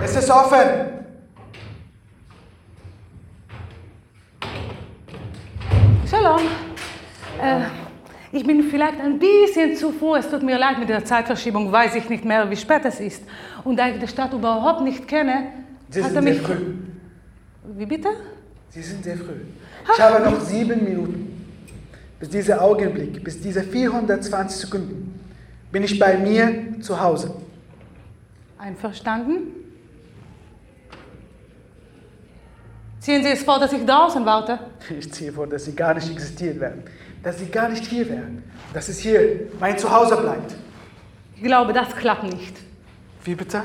Es ist offen. Shalom. Ich bin vielleicht ein bisschen zu früh. Es tut mir leid mit der Zeitverschiebung, weiß ich nicht mehr, wie spät es ist. Und da ich die Stadt überhaupt nicht kenne, Sie hat sind er mich... sehr früh. Wie bitte? Sie sind sehr früh. Ich habe noch 7 Minuten. Bis dieser Augenblick, bis diese 420 Sekunden, bin ich bei mir zu Hause. Einverstanden? Ziehen Sie es vor, dass ich draußen warte? Ich ziehe vor, dass Sie gar nicht existiert werden. Dass Sie gar nicht hier wären. Dass es hier mein Zuhause bleibt. Ich glaube, das klappt nicht. Wie bitte?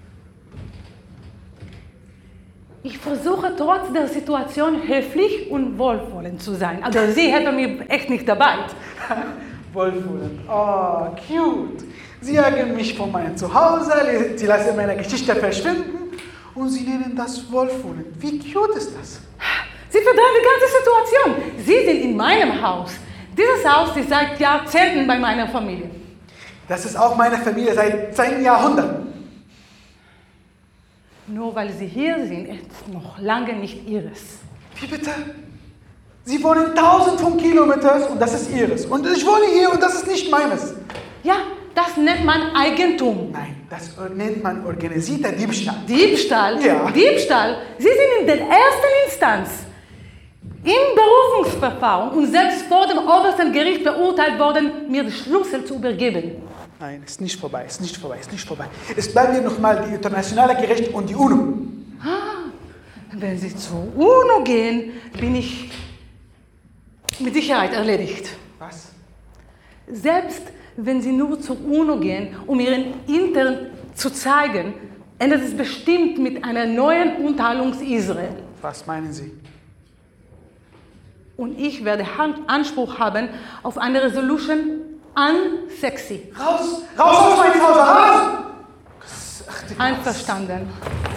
Ich versuche trotz der Situation höflich und wohlwollend zu sein. Aber Sie helfen mir echt nicht dabei. Wohlwollend. Oh, cute. Sie jagen mich von meinem Zuhause, Sie lassen meine Geschichte verschwinden und Sie nennen das wohlwollend. Wie cute ist das? Sie verdrehen die ganze Situation. Sie sind in meinem Haus. Dieses Haus ist seit Jahrzehnten bei meiner Familie. Das ist auch meine Familie seit 10 Jahrhunderten. Nur weil Sie hier sind, ist noch lange nicht Ihres. Wie bitte? Sie wohnen 1000 von Kilometern und das ist Ihres. Und ich wohne hier und das ist nicht meines. Ja, das nennt man Eigentum. Nein, das nennt man organisierter Diebstahl. Diebstahl? Ja. Diebstahl? Sie sind in der ersten Instanz im Berufungsverfahren und selbst vor dem obersten Gericht verurteilt worden, mir die Schlüssel zu übergeben. Nein, ist nicht vorbei, ist nicht vorbei, ist nicht vorbei. Es bleiben hier nochmal die internationale Gericht und die UNO. Ah, wenn Sie zur UNO gehen, bin ich mit Sicherheit erledigt. Was? Selbst wenn Sie nur zur UNO gehen, um Ihren Intern zu zeigen, endet es bestimmt mit einer neuen Unterhaltung Israel. Was meinen Sie? Und ich werde Anspruch haben auf eine Resolution unsexy. Raus! Raus aus meinem Haus! Raus! Einverstanden.